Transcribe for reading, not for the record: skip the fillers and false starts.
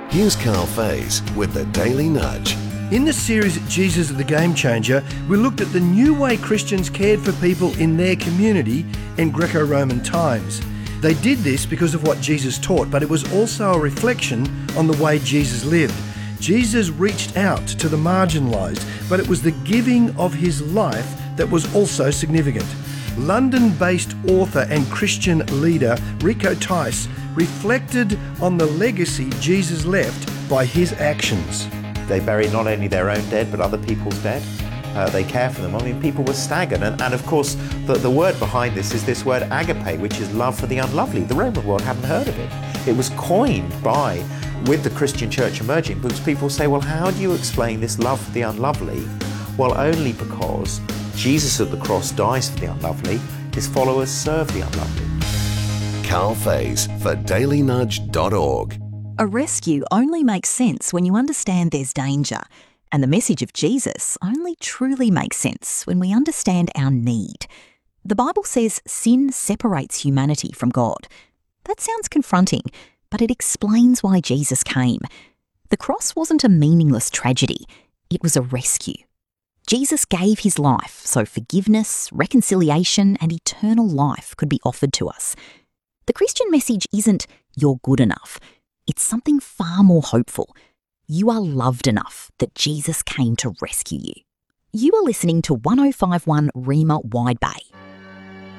Here's Carl Faze with the Daily Nudge. In the series Jesus the Game Changer, we looked at the new way Christians cared for people in their community in Greco-Roman times. They did this because of what Jesus taught, but it was also a reflection on the way Jesus lived. Jesus reached out to the marginalised, but it was the giving of his life that was also significant. London-based author and Christian leader Rico Tice reflected on the legacy Jesus left by his actions. They bury not only their own dead, but other people's dead. They care for them. I mean, people were staggered. And of course, the word behind this is this word agape, which is love for the unlovely. The Roman world hadn't heard of it. It was coined with the Christian church emerging, because people say, well, how do you explain this love for the unlovely? Well, only because Jesus at the cross dies for the unlovely. His followers serve the unlovely. Carl Faze for dailynudge.org. A rescue only makes sense when you understand there's danger, and the message of Jesus only truly makes sense when we understand our need. The Bible says sin separates humanity from God. That sounds confronting, but it explains why Jesus came. The cross wasn't a meaningless tragedy, it was a rescue. Jesus gave his life so forgiveness, reconciliation, and eternal life could be offered to us. The Christian message isn't "you're good enough." It's something far more hopeful. You are loved enough that Jesus came to rescue you. You are listening to 1051 Rima Wide Bay.